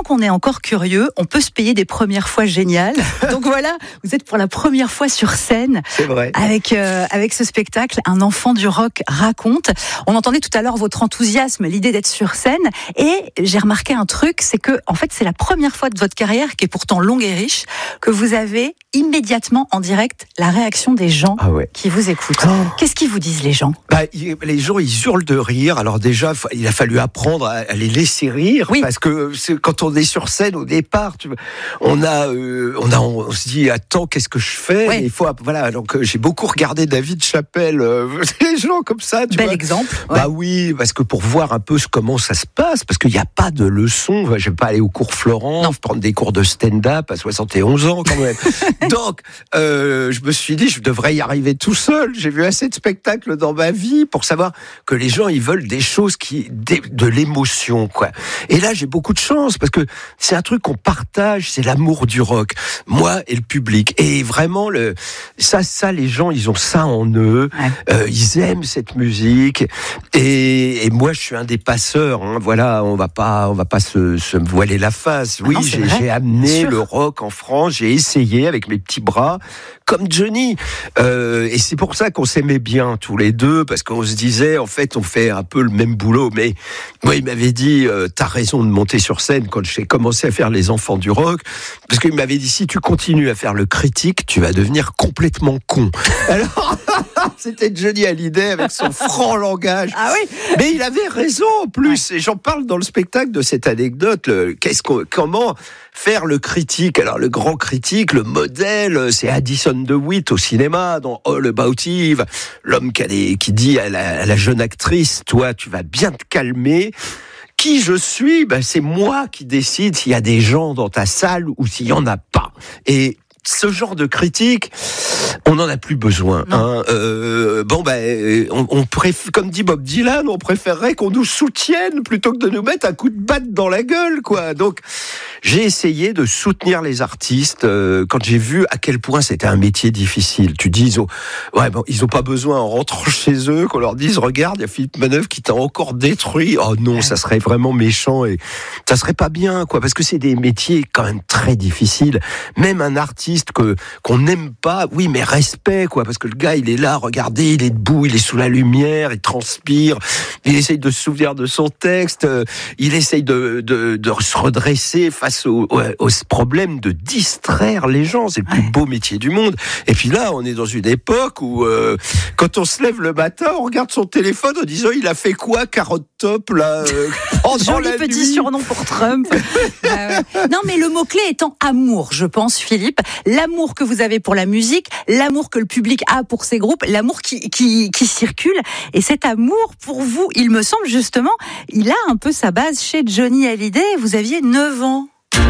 qu'on est encore curieux, on peut se payer des premières fois géniales. Donc voilà, vous êtes pour la première fois sur scène. C'est vrai. Avec ce spectacle, Un enfant du rock raconte. On entendait tout à l'heure votre enthousiasme, l'idée d'être sur scène. Et j'ai remarqué un truc, c'est que, en fait, c'est la première fois de votre carrière, qui est pourtant longue et riche, que vous avez immédiatement en direct la réaction des gens qui vous écoutent. Qu'est-ce qu'ils vous disent, les gens ? Les gens, ils hurlent de rire. Alors déjà, il a fallu apprendre à les laisser rire, parce que quand on est sur scène au départ, on se dit attends, qu'est-ce que je fais ? Il faut, voilà. Donc j'ai beaucoup regardé David Chappelle, les gens comme ça. Bel exemple. Oui, parce que pour voir un peu comment ça se passe, parce qu'il n'y a pas de leçon. Je vais pas aller au cours Florent, prendre des cours de stand-up à 71 ans quand même. Donc, je me suis dit, je devrais y arriver tout seul. J'ai vu assez de spectacles dans ma vie pour savoir que les gens, ils veulent des choses de l'émotion, quoi. Et là, j'ai beaucoup de chance parce que c'est un truc qu'on partage, c'est l'amour du rock. Moi et le public. Et vraiment, ça, les gens, ils ont ça en eux. Ils aiment cette musique. Et moi, je suis un des passeurs. Voilà, on va pas se voiler la face. Oui, j'ai amené le rock en France. J'ai essayé avec mes petits bras, comme Johnny. Et c'est pour ça qu'on s'aimait bien tous les deux, parce qu'on se disait, en fait, on fait un peu le même boulot. Mais moi, il m'avait dit, t'as raison de monter sur scène quand j'ai commencé à faire les enfants du rock, parce qu'il m'avait dit, si tu continues à faire le critique, tu vas devenir complètement con. Alors, c'était Johnny Hallyday avec son franc langage. Mais il avait raison en plus. Et j'en parle dans le spectacle de cette anecdote. Comment faire le critique? Alors, le grand critique, le modèle, c'est Addison DeWitt au cinéma, dans All About Eve. L'homme qui dit à la jeune actrice, toi, tu vas bien te calmer. Qui je suis? C'est moi qui décide s'il y a des gens dans ta salle ou s'il y en a pas. Et ce genre de critique, on n'en a plus besoin. On préfère, comme dit Bob Dylan, on préférerait qu'on nous soutienne plutôt que de nous mettre un coup de batte dans la gueule, quoi. Donc, j'ai essayé de soutenir les artistes quand j'ai vu à quel point c'était un métier difficile. Tu dis, ils ont pas besoin en rentrant chez eux qu'on leur dise, regarde, il y a Philippe Manœuvre qui t'a encore détruit. Oh non, ça serait vraiment méchant et ça serait pas bien, quoi, parce que c'est des métiers quand même très difficiles. Même un artiste qu'on n'aime pas, oui, mais respect, quoi, parce que le gars, il est là, regardez, il est debout, il est sous la lumière, il transpire, il essaye de se souvenir de son texte, il essaye de se redresser face au problème de distraire les gens. C'est le plus beau métier du monde. Et puis là, on est dans une époque où quand on se lève le matin, on regarde son téléphone en disant, il a fait quoi, Carotte Top, là, joli petit surnom pour Trump. Non, mais le mot-clé étant amour, je pense, Philippe. L'amour que vous avez pour la musique, l'amour que le public a pour ses groupes, l'amour qui circule. Et cet amour, pour vous, il me semble justement, il a un peu sa base chez Johnny Hallyday. Vous aviez 9 ans.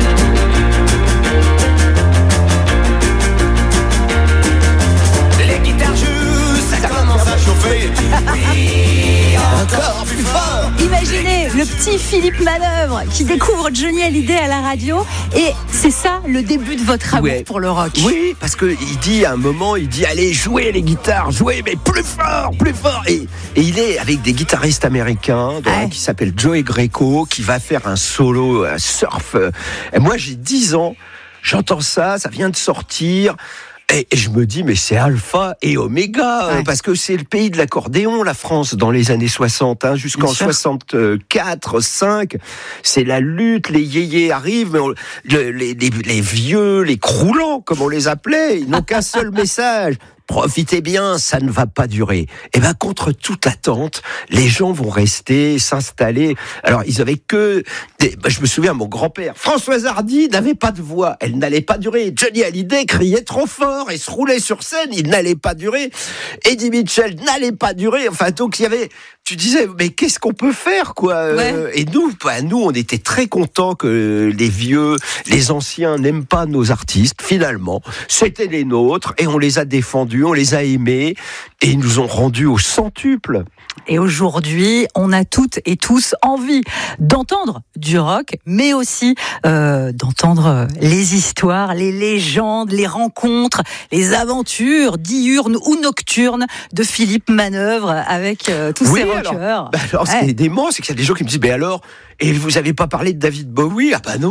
Les guitares jouent, ça commence à chauffer. Oui, encore plus fort. Imaginez le petit Philippe Manœuvre qui découvre Johnny Hallyday à la radio, et c'est ça le début de votre amour pour le rock. Oui, parce que il dit à un moment, allez, jouez les guitares, jouez, mais plus fort, plus fort. Et il est avec des guitaristes américains qui s'appelle Joey Greco, qui va faire un solo, un surf. Et moi, j'ai 10 ans, j'entends ça vient de sortir. Et je me dis, mais c'est alpha et oméga, parce que c'est le pays de l'accordéon, la France, dans les années 60, jusqu'en 64, 5. C'est la lutte, les yéyés arrivent, mais les vieux, les croulants, comme on les appelait, ils n'ont qu'un seul message. Profitez bien, ça ne va pas durer. Et contre toute attente, les gens vont rester, s'installer. Alors, ils avaient que je me souviens, mon grand-père, Françoise Hardy, n'avait pas de voix. Elle n'allait pas durer. Johnny Hallyday criait trop fort et se roulait sur scène. Il n'allait pas durer. Eddie Mitchell n'allait pas durer. Enfin, donc, il y avait, tu disais, mais qu'est-ce qu'on peut faire, quoi? Et nous, on était très contents que les vieux, les anciens n'aiment pas nos artistes. Finalement, c'était les nôtres et on les a défendus, on les a aimés et ils nous ont rendus au centuple. Et aujourd'hui, on a toutes et tous envie d'entendre du rock, mais aussi d'entendre les histoires, les légendes, les rencontres, les aventures diurnes ou nocturnes de Philippe Manœuvre avec tous ces rockers. Alors, ce qui est dément, c'est qu'il y a des gens qui me disent, mais alors, et vous avez pas parlé de David Bowie? Ah bah non.